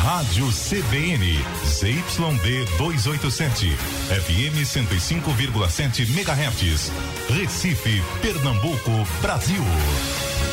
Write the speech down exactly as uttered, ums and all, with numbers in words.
Rádio C B N, Z Y B duzentos e oitenta e sete, F M cento e cinco vírgula sete megahertz, Recife, Pernambuco, Brasil.